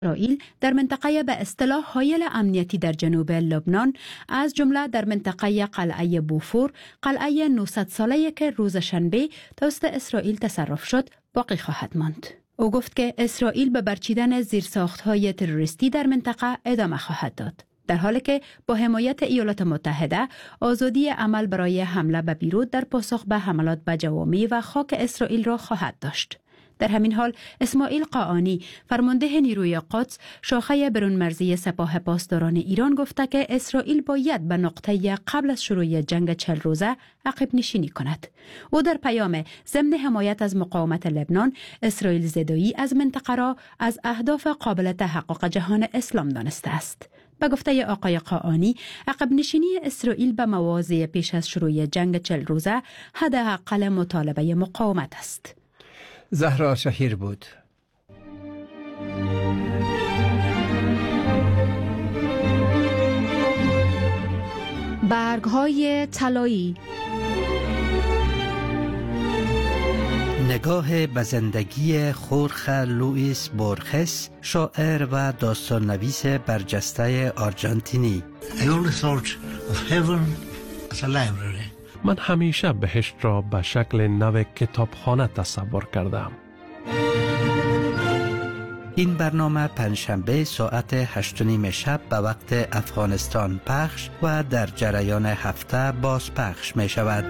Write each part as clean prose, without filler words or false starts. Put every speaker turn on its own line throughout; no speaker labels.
اسرائیل در منطقه به اصطلاح حایل امنیتی در جنوب لبنان از جمله در منطقه قلعه بوفور، قلعه 900 ساله که روز شنبه توسط اسرائیل تصرف شد باقی خواهد ماند. او گفت که اسرائیل به برچیدن زیرساخت‌های تروریستی در منطقه ادامه خواهد داد، در حالی که با حمایت ایالات متحده آزادی عمل برای حمله به بیروت در پاسخ به حملات به جوامع و خاک اسرائیل را خواهد داشت. در همین حال اسماعیل قاآنی فرمانده نیروی قدس شاخه برون‌مرزی سپاه پاسداران ایران گفته که اسرائیل باید به نقطه قبل از شروع جنگ 40 روزه عقب نشینی کند. او در پیام ضمن حمایت از مقاومت لبنان، اسرائیل زدایی از منطقه را از اهداف قابل تحقق جهان اسلام دانسته است. به گفته آقای قاآنی، عقب نشینی اسرائیل به مواضع پیش از شروع جنگ 40 روزه حداقل مطالبه مقاومت است.
زهرا شهیر بود.
برگ‌های طلایی،
نگاه به زندگی خورخ لوئیس بورخس، شاعر و داستان‌نویس برجسته آرژانتینی.
من همیشه بهشت را به شکل نو کتابخانه تصور کردم.
این برنامه پنجشنبه ساعت 8:30 شب به وقت افغانستان پخش و در جریان هفته باز پخش می شود.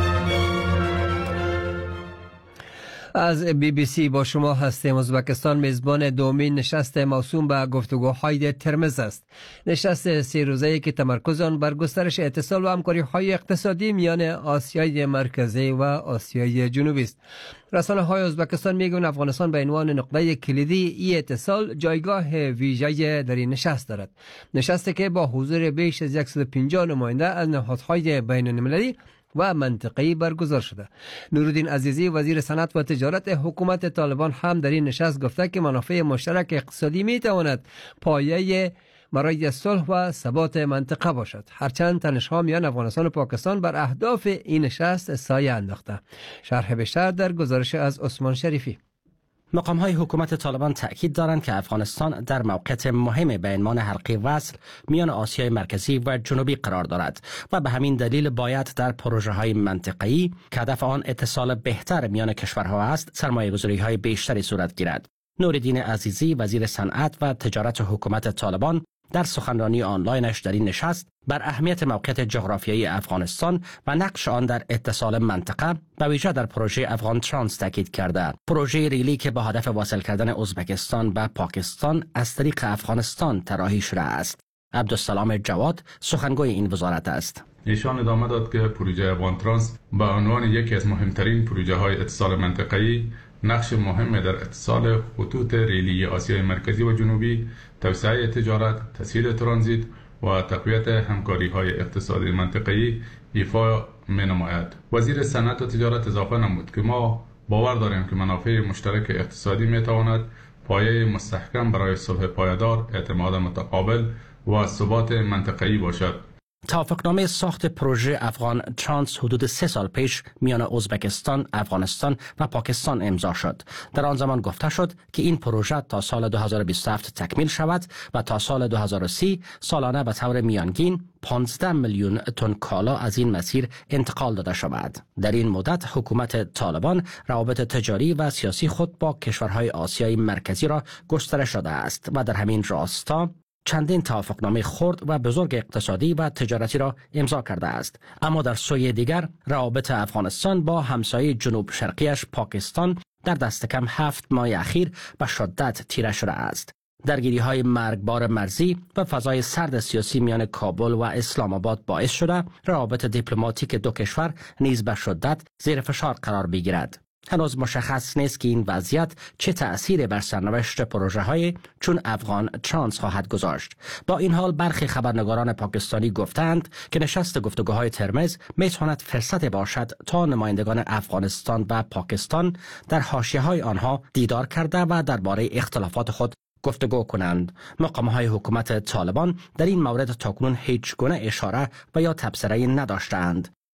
از BBC با شما هستیم. ازبکستان میزبان دومین نشست موسوم به گفتگوهای ترمز است. نشست 3 روزه‌ای که تمرکز آن بر گسترش اتصال و همکاری‌های اقتصادی میان آسیای مرکزی و آسیای جنوبی است. رسانه‌های ازبکستان میگویند افغانستان به عنوان نقطه کلیدی ای اتصال جایگاه ویژه‌ای در این نشست دارد. نشستی که با حضور بیش از 150 نماینده از نهادهای بین‌المللی و منطقه‌ای برگزار شده. نورالدین عزیزی وزیر صنعت و تجارت حکومت طالبان هم در این نشست گفته که منافع مشترک اقتصادی میتواند پایه برای صلح و ثبات منطقه باشد. هرچند تنش‌ها میان افغانستان و پاکستان بر اهداف این نشست سایه انداخته. شرح بیشتر در گزارش از عثمان شریفی.
مقام‌های حکومت طالبان تأکید دارند که افغانستان در موقعیت مهم به عنوان حلقه وصل میان آسیای مرکزی و جنوبی قرار دارد و به همین دلیل باید در پروژه‌های منطقه‌ای که هدف آن اتصال بهتر میان کشورها است، سرمایه‌گذاری‌های بیشتری صورت گیرد. نورالدین عزیزی وزیر صنعت و تجارت حکومت طالبان در سخنرانی آنلاینش در این نشست بر اهمیت موقعیت جغرافیایی افغانستان و نقش آن در اتصال منطقه به ویژه در پروژه افغان ترانس تاکید کرده. پروژه ریلی که با هدف واصل کردن ازبکستان به پاکستان از طریق افغانستان طراحی شده است. عبدالسلام جواد سخنگوی این وزارت است.
ایشان ادامه داد که پروژه افغان ترانس به عنوان یکی از مهمترین پروژه های اتصال منطقه‌ای نقش مهم در اتصال خطوط ریلی آسیای مرکزی و جنوبی، توسعه تجارت، تسهیل ترانزیت و تقویت همکاری‌های اقتصادی منطقه‌ای ایفا می‌نماید. وزیر صنعت و تجارت اضافه نمود که ما باور داریم که منافع مشترک اقتصادی می‌تواند پایه مستحکم برای صلح پایدار، اعتماد متقابل و ثبات منطقه‌ای باشد.
توافقنامه ساخت پروژه افغان ترانس حدود 3 سال پیش میان ازبکستان، افغانستان و پاکستان امضا شد. در آن زمان گفته شد که این پروژه تا سال 2027 تکمیل شود و تا سال 2030 سالانه به طور میانگین 15 میلیون تن کالا از این مسیر انتقال داده شود. در این مدت حکومت طالبان روابط تجاری و سیاسی خود با کشورهای آسیای مرکزی را گسترش داده است و در همین راستا چندین توافقنامه خرد و بزرگ اقتصادی و تجارتی را امضا کرده است. اما در سوی دیگر روابط افغانستان با همسایه جنوب شرقیش پاکستان در دست کم 7 ماه اخیر به شدت تیره شده است. درگیری‌های مرگبار مرزی و فضای سرد سیاسی میان کابل و اسلام آباد باعث شده روابط دیپلماتیک دو کشور نیز به شدت زیر فشار قرار بگیرد. هنوز مشخص نیست که این وضعیت چه تأثیری بر سرنوشت پروژه‌های چون افغان ترانس خواهد گذاشت. با این حال برخی خبرنگاران پاکستانی گفتند که نشست گفتگوهای ترمز میتواند فرصتی باشد تا نمایندگان افغانستان و پاکستان در حاشیه‌های آنها دیدار کرده و درباره اختلافات خود گفتگو کنند. مقام‌های حکومت طالبان در این مورد تاکنون هیچ گونه اشاره و یا تبصره‌ای نداشتند.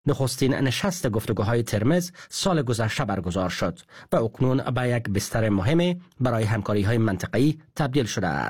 نخستین نشست گفتگوهای ترمز سال گذشته برگزار شد و اکنون به یک بستر مهم برای همکاری‌های منطقه‌ای تبدیل شده است.